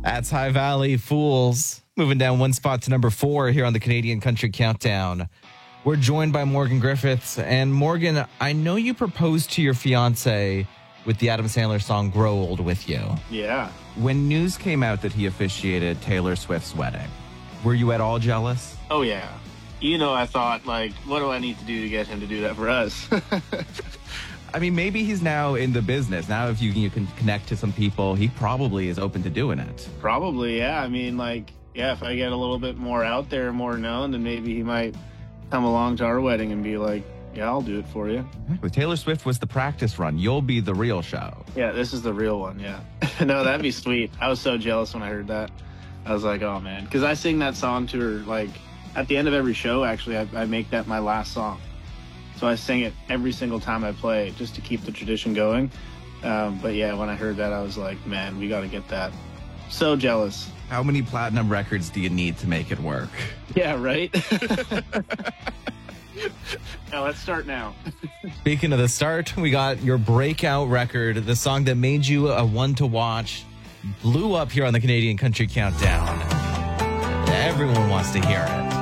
That's High Valley Fools. Moving down one spot to number 4 here on the Canadian Country Countdown. We're joined by Morgan Griffiths. And Morgan, I know you proposed to your fiance with the Adam Sandler song Grow Old With You. Yeah. When news came out that he officiated Taylor Swift's wedding, were you at all jealous? Oh, yeah. I thought, what do I need to do to get him to do that for us? I mean, maybe he's now in the business. Now, if you can connect to some people, he probably is open to doing it. Probably, yeah. I mean, if I get a little bit more out there, more known, then maybe he might come along to our wedding and be like, yeah, I'll do it for you. With Taylor Swift was the practice run. You'll be the real show. Yeah, this is the real one, yeah. No, that'd be sweet. I was so jealous when I heard that. I was like, oh, man. Because I sing that song to her, at the end of every show, actually, I make that my last song. So I sing it every single time I play just to keep the tradition going. But yeah, when I heard that, I was like, man, we got to get that. So jealous. How many platinum records do you need to make it work? Yeah, right? Now, let's start now. Speaking of the start, we got your breakout record, the song that made you a one to watch, blew up here on the Canadian Country Countdown. Everyone wants to hear it.